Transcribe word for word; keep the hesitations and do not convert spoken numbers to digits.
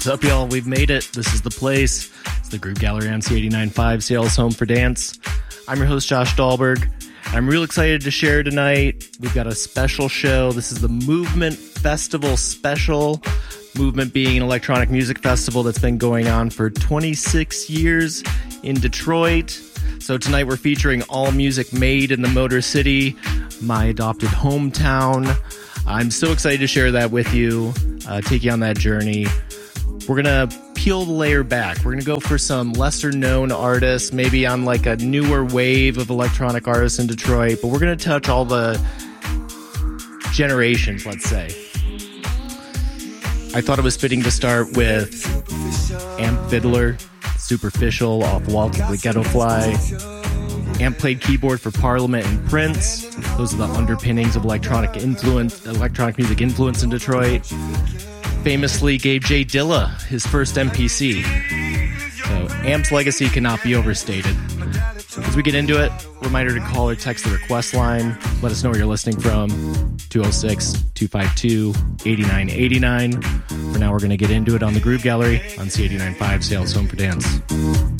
What's up, y'all? We've made it. This is the place. It's the Groove Gallery on C eighty-nine point five, Seattle's home for dance. I'm your host, Josh Dahlberg. I'm real excited to share tonight. We've got a special show. This is the Movement Festival Special. Movement being an electronic music festival that's been going on for twenty-six years in Detroit. So tonight we're featuring all music made in the Motor City, my adopted hometown. I'm so excited to share that with you, uh, take you on that journey. We're going to peel the layer back. We're going to go for some lesser known artists, maybe on like a newer wave of electronic artists in Detroit, but we're going to touch all the generations, let's say. I thought it was fitting to start with Amp Fiddler, Superficial off Waltz of the Ghetto Fly. Amp played keyboard for Parliament and Prince. Those are the underpinnings of electronic influence, electronic music influence in Detroit. Famously gave Jay Dilla his first M P C. So Amp's legacy cannot be overstated. As we get into it, reminder to call or text the request line. Let us know where you're listening from. two oh six, two five two, eight nine eight nine. For now, we're going to get into it on the Groove Gallery on C eighty-nine point five, Seattle's home for dance.